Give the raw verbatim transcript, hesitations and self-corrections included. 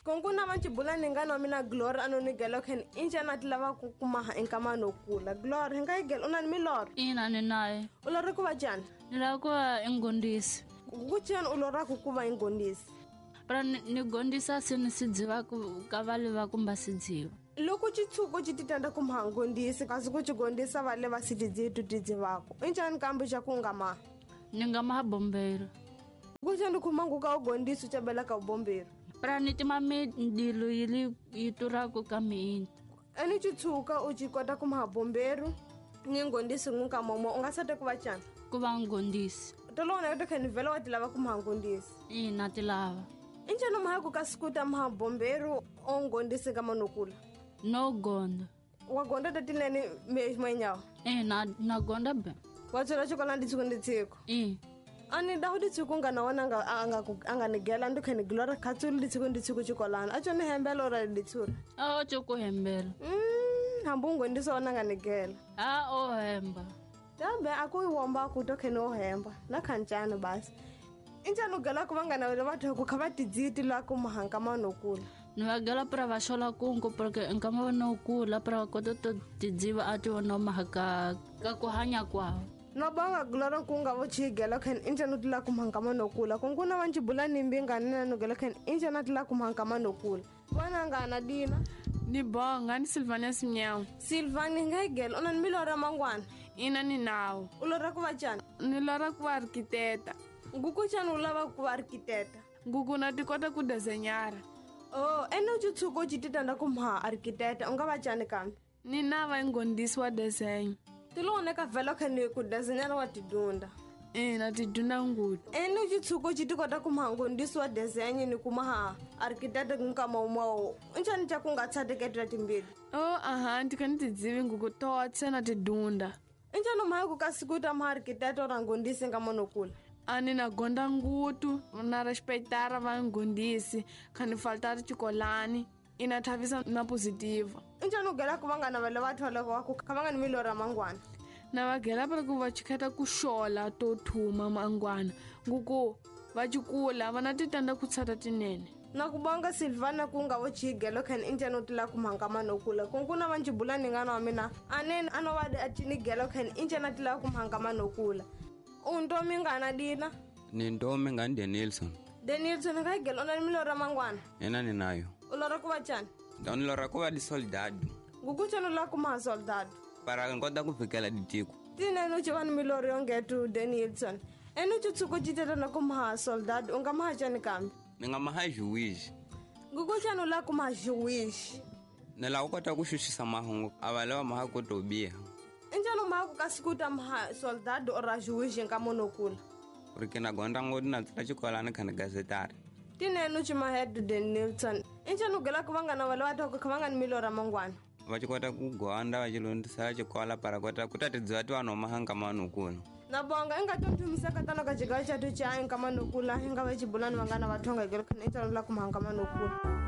Konguna manchi bula ningana wa mina Glory anonigelo ken inja natilava kukumaha enkama nokula. Glory, hinga igel unan milor? Ina ninae. Ulora kuwa jan? Nila kuwa ingondisi. Guchan ulora kukuwa ingondisi? Pra nigondisa sinisidziwa kavali vakumba sidziwa. Loko chitsuko chititanda kumha ngondisi kasi kuchigondisa vale vasitidzi tutidzi vako. Inja nkambu chakunga ma? Ninga maha bombero. Guchan kumangu ka ugondisi chabela ka ubombero. Pra nitima medilo ili iturako kami. Eni chitsuka uchikota kumha bombero. Ni ngondisi ngunga momo ungasate kuwa chana? Kuwa ngondisi. Tolona yote kani vela watilava kumha ngondisi? Ina tilava. Inja no maha kukasikuta mha bombero o ngondisi kama nokula? No gonda. Wagonda tatileni mwenyawa? Eh, na, na gonda be. Wachora chokola nditsuko nditsiko? Eh. Ani dahu nditsuko nga nawana anga, anga, anga nigela nduke ni Glory katsuli nditsuko nditsuko chokolana. Acho ni hembela ora nditsura? Ah, choko hembela. Mm, hambungo ndiso wana nga nigela. Ah, o hemba. Dambe, ako iwomba kutoke no hemba. Na kanchano basi. Inja nugela kumanga na wale watu kukabati dziti lako mahangama nokula. Niwagela pra vashola kungu porque nkama wana ukula pra wakototo tidziwa ati wana mahaka kakuhanya kwao. Nobanga Glory kunga wochigela ken inja nutila kumhangama nokula. Kunguna wanjibula nimbinga nina nugela ken inja natila kumhangama nokula. Wana nga anadina? Ni bonga, ni Silvania Simnyao. Silvania ngaigel, unan milora mangwana? Ina ni nao. Ulora kuwa chana? Nilora kuwa arkiteta. Nguku chana ulava kuwa arkiteta? Nguku natikota kudesenyara. Oh, eno uchitsuko chititanda kumha arkiteta, unga wachane kambi? Ni nava ingondisi wa desenyo. Tilo oneka velo kani kudesenyara watidunda? Eh, natidunda ngutu. Eno uchitsuko chitikota kumha ngondisi wa desenyo ni kumaha arkiteta nka maumao. Uncha nicha kunga tsate ketu yatimbili? Oh, aha, ntika nitidzivi nguku totse natidunda. Inja no maha kukasikuta maha arkiteta ora ngondisi nga monokula? Ani na gonda ngutu, na respeitara va ngondisi, kani faltara chikolani, ina thavisa na positiva. Inja no gela kumanga na vale watu wale wako kamanga ni milora mangwana? Na vagela para ku va chiketa ku shola to thuma mangwana. Nguku va chikula vana titanda ku tsata tinene. Na kubanga Silvana kunga wochigelo ken inja no tila kumhangama nokula. Kunguna wanjibula ningana wa mina anen anowade atini gelo ken inja na tila kumhangama nokula. Untomi ngana dina? Ni ntomi ngani Danielson. Danielson ngaigelo na milora mangwana? Ena ni nayo. Ulora kuwa chana? Dani lora kuwa di soldado. Ngukuchana ula kumaha soldado? Para nkota kufikela ditiko. Tina eno chivani milori ongetu Danielson. Eno chutsuko chiteta na kumaha soldado, unga maha chani kambi? Ninga maha juwishi. Ngukuchana ula kumaha juwishi? Nila ukota kushushisa mahungu, awalewa maha kutobia. Injano maha kukasikuta maha soldado ora juwishi nka monokula? Porque na gonda ngodi na tsita chikola na kani gazetari. Tina eno chimaha edu Danielson. Injano gela kumanga na wale watu wako kamanga ni milora mangwana? Vachikota kugonda vachilundisa chikola para kota kutatidziwa ati wano mahanga manokula. Na bonga inga tontumisa katana kachigawa chatu cha inga manokula inga wechibulani wangana watonga igelo kana injano la kumanga manokula.